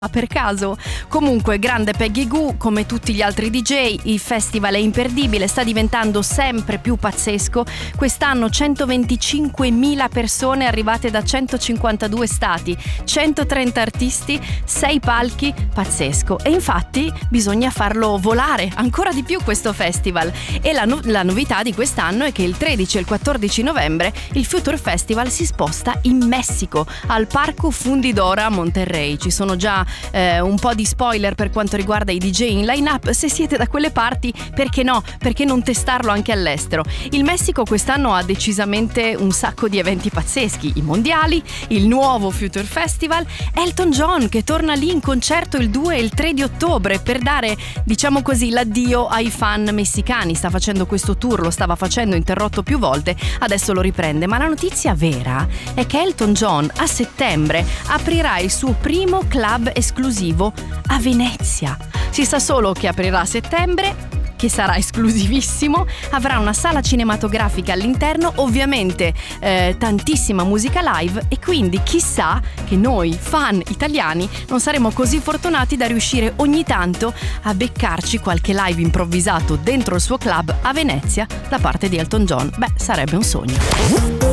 per caso. Comunque, grande Peggy Gou, come tutti gli altri DJ, il festival è imperdibile, sta diventando sempre più pazzesco. Quest'anno 125.000 persone arrivate da 152 stati, 130 artisti, 6 palchi, pazzesco. E infatti bisogna farlo volare ancora di più questo festival. E la novità di quest'anno è che il 13 e il 14 novembre il Future Festival si sposta in Messico, al Parco Fundidora a Monterrey. Ci sono già un po' di spoiler per quanto riguarda i DJ in line-up. Se siete da quelle parti, perché no? Perché non testarlo anche all'estero? Il Messico quest'anno ha decisamente un sacco di eventi pazzeschi: i mondiali, il nuovo Future Festival, Elton John che torna lì in concerto il 2 e il 3 di ottobre per dare, diciamo così, l'addio ai fan messicani. Sta facendo questo tour, lo stava facendo interrotto più volte, adesso lo riprende. Ma la notizia vera è che Elton John a settembre aprirà il suo primo club esclusivo a Venezia. Si sa solo che aprirà a settembre, che sarà esclusivissimo, avrà una sala cinematografica all'interno, ovviamente tantissima musica live, e quindi chissà che noi fan italiani non saremo così fortunati da riuscire ogni tanto a beccarci qualche live improvvisato dentro il suo club a Venezia da parte di Elton John. Beh, sarebbe un sogno.